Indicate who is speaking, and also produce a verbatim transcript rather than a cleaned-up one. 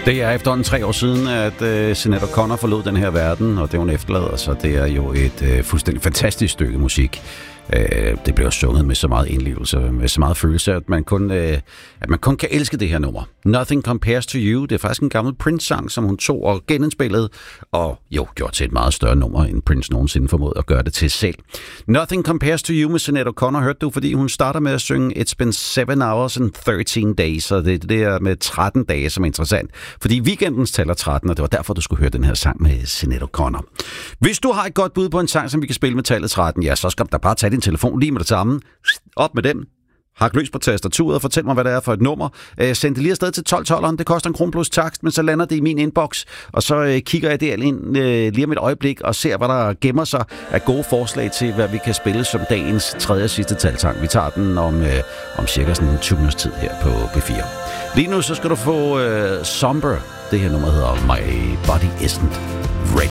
Speaker 1: Det er efterhånden tre år siden, at uh, Sinéad O'Connor forlod den her verden, og det hun efterlader sig, det er jo et uh, fuldstændig fantastisk stykke musik. Uh, det bliver sunget med så meget indlevelse, med så meget følelse, at man kun, uh, at man kun kan elske det her nummer. Nothing Compares to You, det er faktisk en gammel Prince-sang, som hun tog og genindspillede, og jo, gjorde til et meget større nummer, end Prince nogensinde formåede at gøre det til selv. Nothing Compares to You med Sinéad O'Connor hørte du, fordi hun starter med at synge It's been seven hours and thirteen days, og det er det der med tretten dage, som er interessant, fordi weekendens tæller tretten, og det var derfor, du skulle høre den her sang med Sinéad O'Connor. Hvis du har et godt bud på en sang, som vi kan spille med tallet tretten, ja, så skal du da bare tage din telefon lige med det samme. Op med den. Hak løs på tastaturet og fortæl mig, hvad det er for et nummer. Øh, send det lige afsted til tolv tolveren. Det koster en krone plus takst, men så lander det i min inbox. Og så øh, kigger jeg der ind øh, lige om et øjeblik og ser, hvad der gemmer sig af gode forslag til, hvad vi kan spille som dagens tredje og sidste talsang. Vi tager den om, øh, om cirka sådan tyve minutters tid her på B fire. Lige nu så skal du få øh, Somber. Det her nummer hedder My Body Isn't Ready.